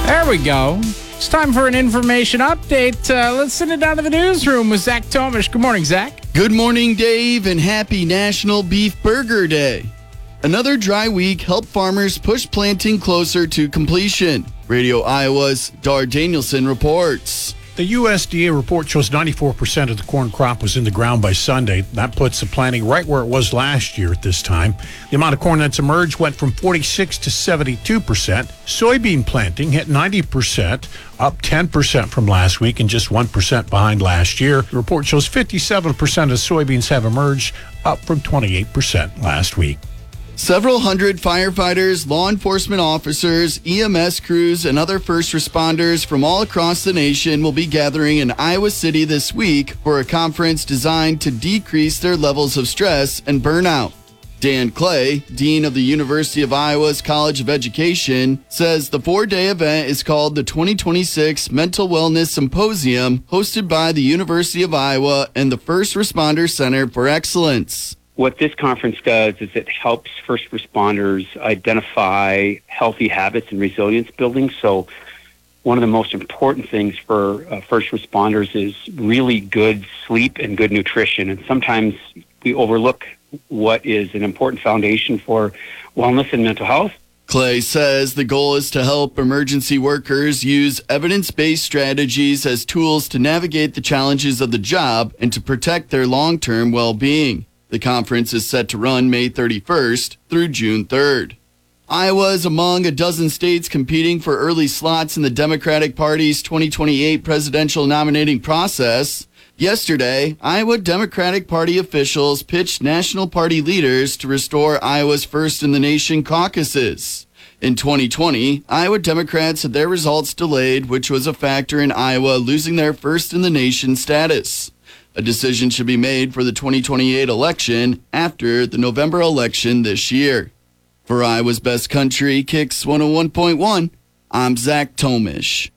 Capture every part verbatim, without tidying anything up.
There we go. It's time for an information update. Uh, let's send it down to the newsroom with Zach Tomish. Good morning, Zach. Good morning, Dave, and happy National Beef Burger Day. Another dry week helped farmers push planting closer to completion. Radio Iowa's Dar Danielson reports. The U S D A report shows ninety-four percent of the corn crop was in the ground by Sunday. That puts the planting right where it was last year at this time. The amount of corn that's emerged went from forty-six to seventy-two percent. Soybean planting hit ninety percent, up ten percent from last week and just one percent behind last year. The report shows fifty-seven percent of soybeans have emerged, up from twenty-eight percent last week. Several hundred firefighters, law enforcement officers, E M S crews, and other first responders from all across the nation will be gathering in Iowa City this week for a conference designed to decrease their levels of stress and burnout. Dan Clay, Dean of the University of Iowa's College of Education, says the four-day event is called the twenty twenty-six Mental Wellness Symposium, hosted by the University of Iowa and the First Responder Center for Excellence. What this conference does is it helps first responders identify healthy habits and resilience building. So one of the most important things for uh, first responders is really good sleep and good nutrition. And sometimes we overlook what is an important foundation for wellness and mental health. Clay says the goal is to help emergency workers use evidence-based strategies as tools to navigate the challenges of the job and to protect their long-term well-being. The conference is set to run May thirty-first through June third. Iowa is among a dozen states competing for early slots in the Democratic Party's twenty twenty-eight presidential nominating process. Yesterday, Iowa Democratic Party officials pitched national party leaders to restore Iowa's first-in-the-nation caucuses. In twenty twenty, Iowa Democrats had their results delayed, which was a factor in Iowa losing their first-in-the-nation status. A decision should be made for the twenty twenty-eight election after the November election this year. For Iowa's Best Country, Kicks one oh one point one, I'm Zach Tomish.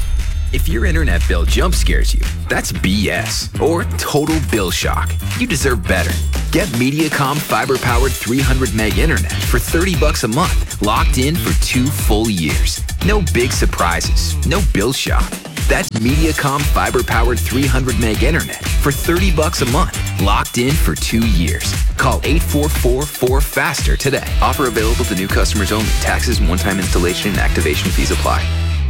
If your internet bill jump scares you, that's B S or total bill shock. You deserve better. Get Mediacom fiber-powered three hundred meg internet for thirty bucks a month, locked in for two full years. No big surprises, no bill shock. That's Mediacom fiber-powered three hundred meg internet for thirty bucks a month, locked in for two years. Call eight four four, four FASTER today. Offer available to new customers only. Taxes and one-time installation and activation fees apply.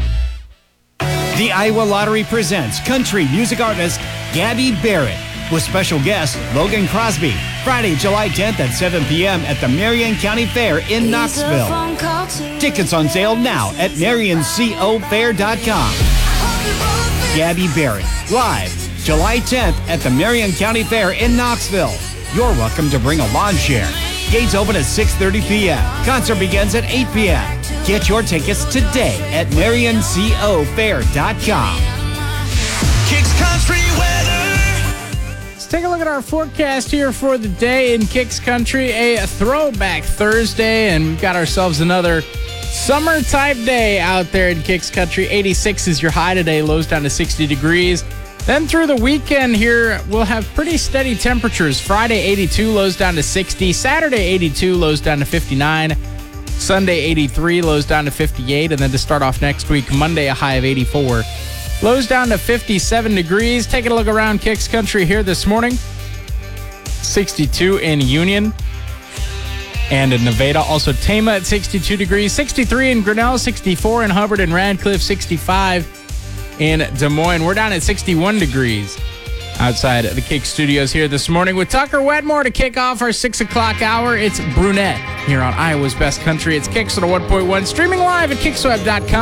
The Iowa Lottery presents country music artist Gabby Barrett with special guest Logan Crosby. Friday, July tenth at seven p.m. at the Marion County Fair in Knoxville. Tickets on sale now at marion co fair dot com. Gabby Barrett, live, July tenth at the Marion County Fair in Knoxville. You're welcome to bring a lawn chair. Gates open at six thirty p.m. Concert begins at eight p.m. Get your tickets today at marion co fair dot com. Kicks Country weather. Let's take a look at our forecast here for the day in Kicks Country. A throwback Thursday, and we've got ourselves another summer type day out there in Kicks Country. eighty-six is your high today, lows down to sixty degrees. Then through the weekend here, we'll have pretty steady temperatures. Friday, eighty-two, lows down to sixty. Saturday, eighty-two, lows down to fifty-nine. Sunday, eighty-three, lows down to fifty-eight. And then to start off next week, Monday, a high of eighty-four. Lows down to fifty-seven degrees. Taking a look around Kicks Country here this morning. sixty-two in Union and in Nevada. Also Tama at sixty-two degrees. sixty-three in Grinnell, sixty-four in Hubbard and Radcliffe, sixty-five in Des Moines. We're down at sixty-one degrees outside of the Kick Studios here this morning with Tucker Wedmore to kick off our six o'clock hour. It's Brunette here on Iowa's Best Country. It's Kicks one oh one point one, streaming live at kicksweb dot com.